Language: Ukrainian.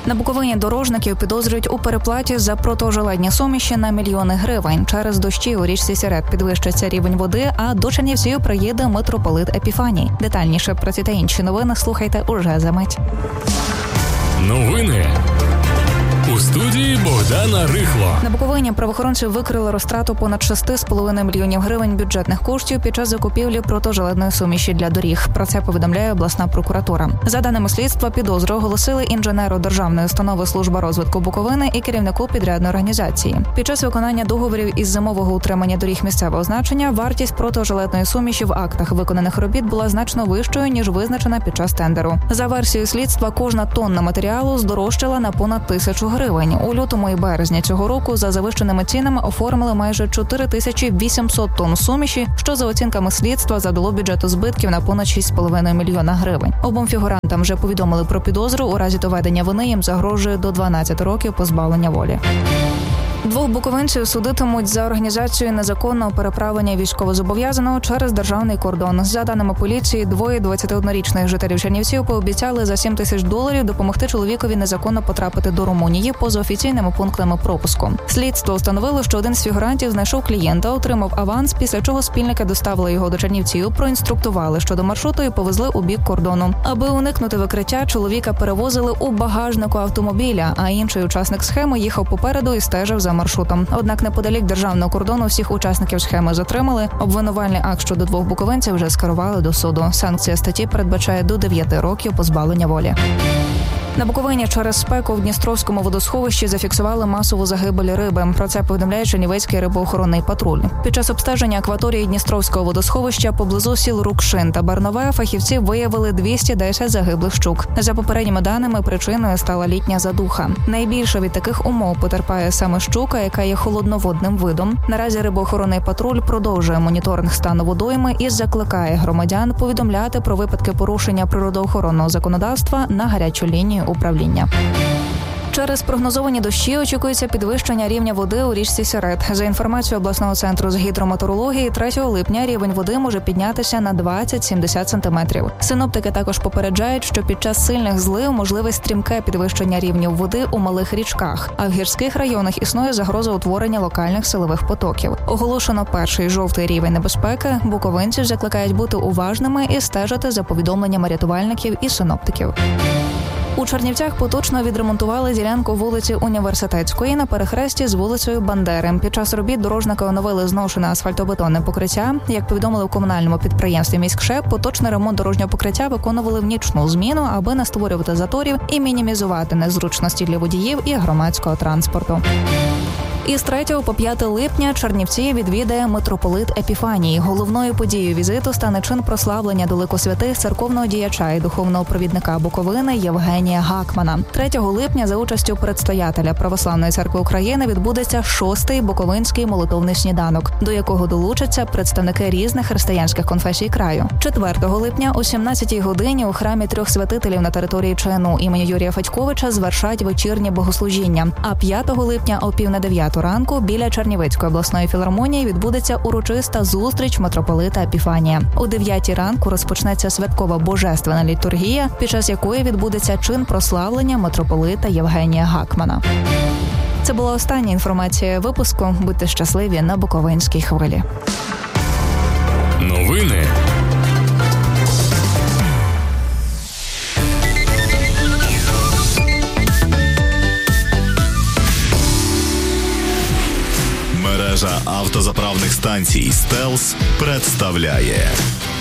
На Буковині дорожників підозрюють у переплаті за протиожеледні суміші на мільйони гривень. Через дощі у річці Сірет підвищиться рівень води, а до Чернівців приїде митрополит Епіфаній. Детальніше про ці та інші новини слухайте уже за мить. Новини у студії Богдана Рихло. На Буковині правоохоронці викрили розтрату понад 6,5 мільйонів гривень бюджетних коштів під час закупівлі протижеледної суміші для доріг. Про це повідомляє обласна прокуратура. За даними слідства, підозру оголосили інженеру Державної установи Служба розвитку Буковини і керівнику підрядної організації. Під час виконання договорів із зимового утримання доріг місцевого значення вартість протижеледної суміші в актах виконаних робіт була значно вищою, ніж визначена під час тендеру. За версією слідства, кожна тонна матеріалу здорожчала на понад 1000 гривень. У лютому і березні цього року за завищеними цінами оформили майже 4800 тонн суміші, що за оцінками слідства завдало бюджету збитків на понад 6,5 мільйона гривень. Обом фігурантам вже повідомили про підозру. У разі доведення вини їм загрожує до 12 років позбавлення волі. Двох буковинців судитимуть за організацію незаконного переправлення військовозобов'язаного через державний кордон. За даними поліції, двоє 21-річних жителів Чернівців пообіцяли за $7,000 допомогти чоловікові незаконно потрапити до Румунії поза офіційними пунктами пропуску. Слідство встановило, що один з фігурантів знайшов клієнта, отримав аванс, після чого спільники доставили його до Чернівців, проінструктували щодо маршруту і повезли у бік кордону. Аби уникнути викриття, чоловіка перевозили у багажнику автомобіля, а інший учасник схеми їхав попереду і стежив за маршрутом. Однак неподалік державного кордону всіх учасників схеми затримали. Обвинувальний акт щодо двох буковинців вже скерували до суду. Санкція статті передбачає до 9 років позбавлення волі. На Буковині через спеку в Дністровському водосховищі зафіксували масову загибель риби. Про це повідомляє Чернівецький рибоохоронний патруль. Під час обстеження акваторії Дністровського водосховища поблизу сіл Рукшин та Барнове фахівці виявили 210 загиблих щук. За попередніми даними, причиною стала літня задуха. Найбільше від таких умов потерпає саме щука, яка є холодноводним видом. Наразі рибоохоронний патруль продовжує моніторинг стану водойми і закликає громадян повідомляти про випадки порушення природоохоронного законодавства на гарячу лінію управління. Через прогнозовані дощі очікується підвищення рівня води у річці Сірет. За інформацією обласного центру з гідрометеорології, 3 липня рівень води може піднятися на 20-70 сантиметрів. Синоптики також попереджають, що під час сильних злив можливе стрімке підвищення рівнів води у малих річках, а в гірських районах існує загроза утворення локальних силових потоків. Оголошено перший жовтий рівень небезпеки. Буковинців закликають бути уважними і стежити за повідомленнями рятувальників і синоптиків. У Чернівцях поточно відремонтували ділянку вулиці Університетської на перехресті з вулицею Бандери. Під час робіт дорожники оновили зношене асфальтобетонне покриття. Як повідомили в комунальному підприємстві «Міськшеп», поточний ремонт дорожнього покриття виконували в нічну зміну, аби не створювати заторів і мінімізувати незручності для водіїв і громадського транспорту. Із 3 по 5 липня Чернівці відвідає митрополит Епіфаній. Головною подією візиту стане чин прославлення далекосвятих церковного діяча і духовного провідника Буковини Євгенія Гакмана. 3 липня за участю предстоятеля Православної церкви України відбудеться 6-й Буковинський молитовний сніданок, до якого долучаться представники різних християнських конфесій краю. 4 липня о 17-й годині у храмі Трьох святителів на території ЧНУ імені Юрія Федьковича звершать вечірнє богослужіння, а 5 липня о 8:30 ранку біля Чернівецької обласної філармонії відбудеться урочиста зустріч митрополита Епіфанія. О 9 ранку розпочнеться святкова божественна літургія, під час якої відбудеться чин прославлення митрополита Євгенія Гакмана. Це була остання інформація випуску. Будьте щасливі на Буковинській хвилі. Новини Мережа автозаправних станцій «Стелс» представляє